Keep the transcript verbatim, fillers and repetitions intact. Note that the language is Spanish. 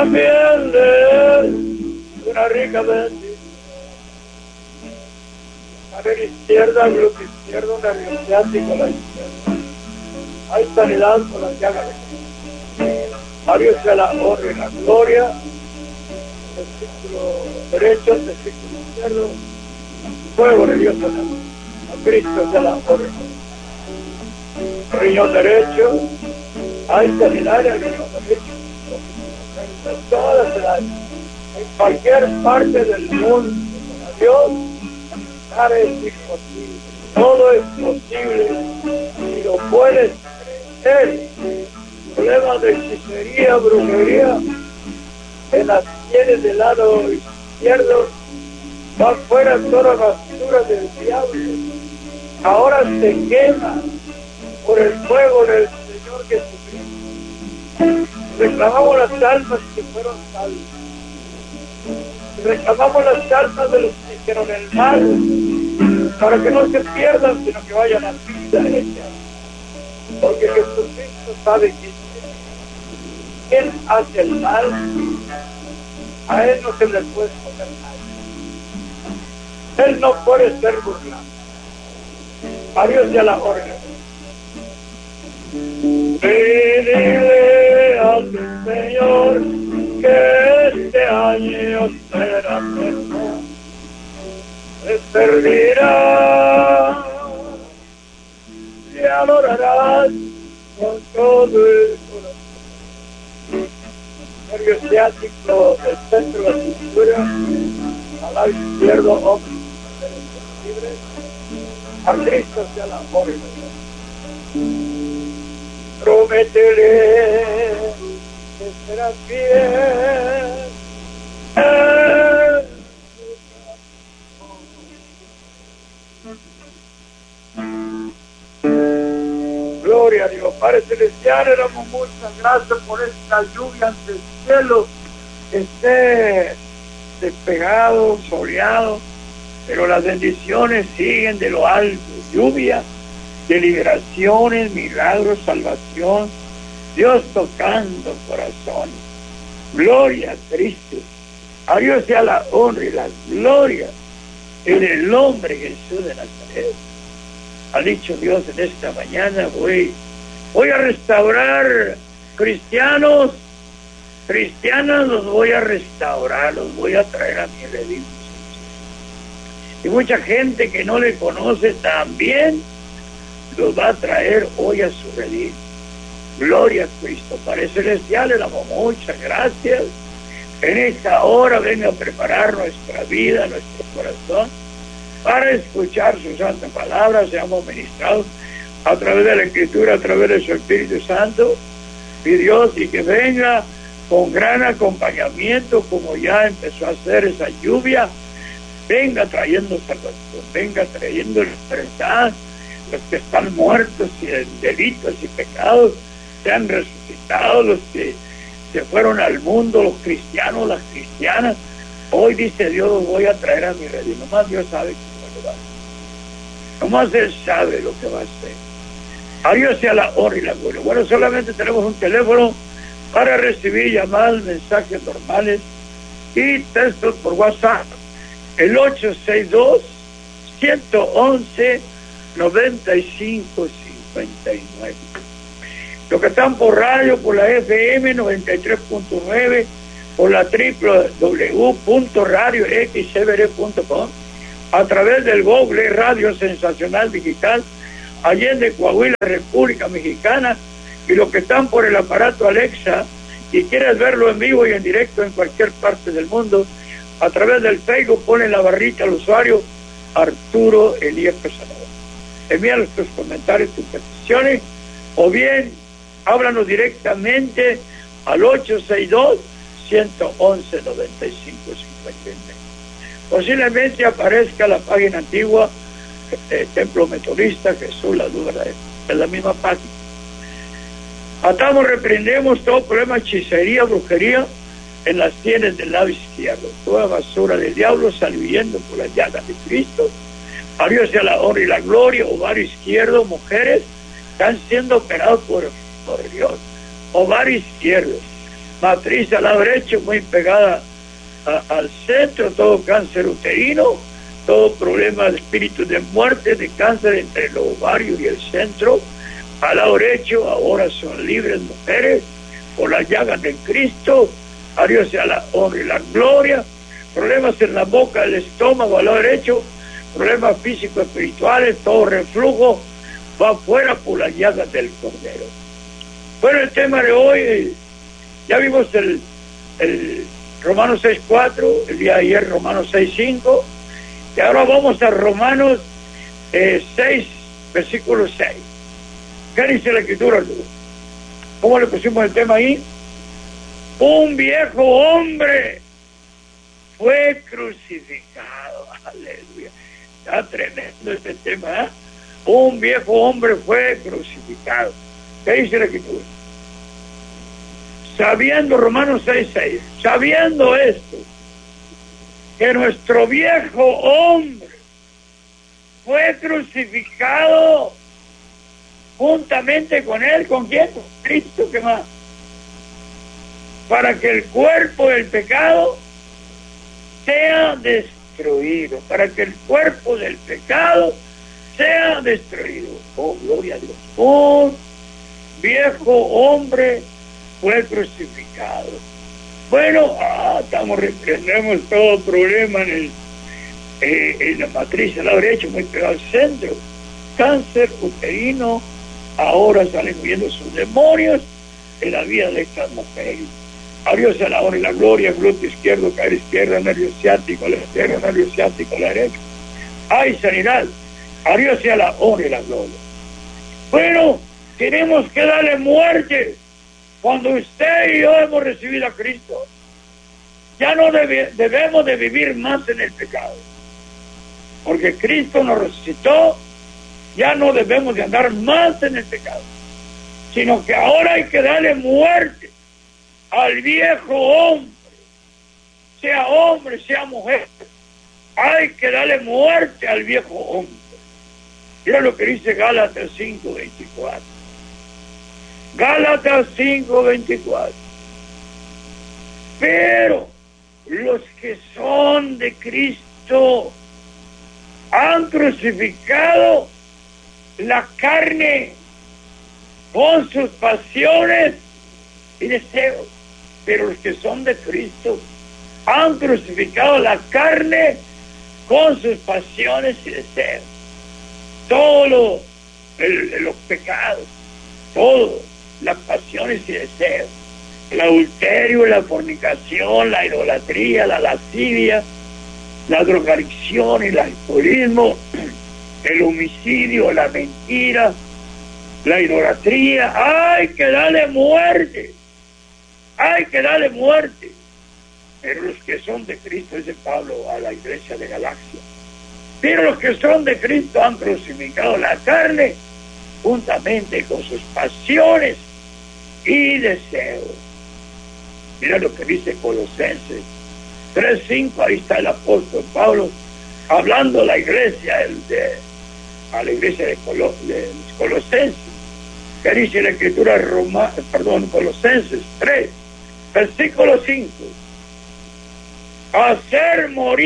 también leer una rica bendición. A ver, izquierda, glúteo izquierdo, nervio ciático, la izquierda. Hay sanidad por la llaga de Cristo. A Dios sea la honra y la gloria. Testículo derecho, testículo izquierdo. Fuego de Dios sanado. A Cristo sea la honra. Riñón derecho. Hay sanidad en el riñón derecho. En todas las edades. En cualquier parte del mundo. A Dios. Nada es imposible, todo es posible si lo puedes creer. Problemas de hechicería, brujería, en las sienes del lado izquierdo, va fuera toda basura del diablo. Ahora se quema por el fuego del Señor Jesucristo. Reclamamos las almas que fueron salvas. Reclamamos las almas de los que hicieron el mal, para que no se pierdan, sino que vayan a vida ella. Porque Jesucristo sabe quién, quién hace el mal, a Él no se le puede poner nada. Él no puede ser burlado. A Dios ya la orden. Pídele a tu Señor que este año será mejor. Te servirá y adorarás con todo el corazón. Nervio ciático del centro de la cintura, al lado izquierdo, hombro libre. A Cristo sea la honra. Prométele que serás fiel. Gloria a Dios. Padre Celestial, éramos muchas gracias por esta lluvia ante el cielo que esté despejado, soleado, pero las bendiciones siguen de lo alto. Lluvia de liberaciones, milagros, salvación, Dios tocando corazones. Gloria a Cristo. A Dios sea la honra y la gloria en el nombre de Jesús de Nazaret. Ha dicho Dios en esta mañana, voy, voy a restaurar cristianos, cristianas los voy a restaurar, los voy a traer a mi redil. Y mucha gente que no le conoce también los va a traer hoy a su redil. Gloria a Cristo. Padre Celestial, le damos muchas gracias. En esta hora venga a preparar nuestra vida, nuestro corazón, para escuchar su santa palabra. Seamos ministrados a través de la Escritura, a través de su Espíritu Santo, y Dios, y que venga con gran acompañamiento, como ya empezó a hacer esa lluvia, venga trayendo salvación, venga trayendo libertad. Los que están muertos y en delitos y pecados sean resucitados, los que se fueron al mundo, los cristianos, las cristianas. Hoy dice Dios, los voy a traer a mi redil. Nomás Dios sabe qué va a hacer. Nomás Él sabe lo que va a hacer. A Dios sea la honra y la gloria. Bueno, solamente tenemos un teléfono para recibir llamadas, mensajes normales y textos por WhatsApp. El ocho seis dos, uno uno uno, nueve cinco cinco nueve. Los que están por radio, por la F M noventa y tres punto nueve, por la doble u doble u doble u punto radio x c b r punto com, a través del Google Radio Sensacional Digital, Allende, Coahuila, República Mexicana, y los que están por el aparato Alexa y quieres verlo en vivo y en directo en cualquier parte del mundo, a través del Facebook, pone en la barrita al usuario Arturo Elías Casanova. Envíanos tus comentarios, tus peticiones, o bien háblanos directamente al ocho seis dos, uno uno uno, nueve cinco cinco nueve. Posiblemente aparezca la página antigua, eh, Templo Metodista Jesús la Luz Verdadera. Es la misma página. Atamos, reprendemos todo problema, hechicería, brujería en las sienes del lado izquierdo. Toda basura del diablo sale huyendo por las llagas de Cristo. A Dios sea la honra y la gloria. Ovario izquierdo, mujeres están siendo operados por, por Dios. Ovario izquierdo, matriz al lado derecho muy pegada a, al centro, todo cáncer uterino, todo problema de espíritus de muerte, de cáncer entre el ovario y el centro, al lado derecho, ahora son libres mujeres, por las llagas de Cristo, a Dios sea la honra y la gloria. Problemas en la boca, el estómago, al lado derecho, problemas físicos, espirituales, todo reflujo, va afuera por las llagas del Cordero. Bueno, el tema de hoy, ya vimos el, el Romanos seis cuatro, el día de ayer Romanos seis cinco, y ahora vamos a Romanos eh, seis, versículo seis. ¿Qué dice la Escritura? ¿Cómo le pusimos el tema ahí? Un viejo hombre fue crucificado. Aleluya. Está tremendo este tema, ¿eh? Un viejo hombre fue crucificado. ¿Qué dice la Escritura? Sabiendo, Romanos seis seis, sabiendo esto, que nuestro viejo hombre fue crucificado juntamente con él. ¿Con quién? Con Cristo. ¿Qué más? Para que el cuerpo del pecado sea destruido, para que el cuerpo del pecado sea destruido. Oh, gloria a Dios. Un viejo hombre fue crucificado. Bueno, ah, estamos, reprendemos todo problema en, el, eh, en la matriz al lado derecho, muy pegado al centro. Cáncer uterino, ahora salen huyendo sus demonios en la vida de estas mujeres. A Dios sea la honra y la gloria, glúteo izquierdo, caer izquierda, nervio ciático, la izquierda, nervio ciático, la derecha. Hay sanidad. A Dios sea la honra y la gloria. Bueno, tenemos que darle muerte. Cuando usted y yo hemos recibido a Cristo, ya no debe, debemos de vivir más en el pecado. Porque Cristo nos resucitó, ya no debemos de andar más en el pecado. Sino que ahora hay que darle muerte al viejo hombre, sea hombre, sea mujer. Hay que darle muerte al viejo hombre. Mira lo que dice Gálatas cinco veinticuatro. Gálatas cinco veinticuatro. Pero los que son de Cristo han crucificado la carne con sus pasiones y deseos. Pero los que son de Cristo han crucificado la carne con sus pasiones y deseos. Todo el, los pecados, todo, las pasiones y deseos, el adulterio, la fornicación, la idolatría, la lascivia, la drogadicción y el alcoholismo, el homicidio, la mentira, la idolatría. Hay que darle muerte, hay que darle muerte. Pero los que son de Cristo, dice Pablo a la iglesia de Galacia, pero los que son de Cristo han crucificado la carne juntamente con sus pasiones y deseos. Mira lo que dice Colosenses tres cinco, ahí está el apóstol Pablo hablando a la iglesia el de, a la iglesia de, Colo, de los Colosenses. Que dice la escritura Roma, perdón, Colosenses tres, versículo cinco. Hacer morir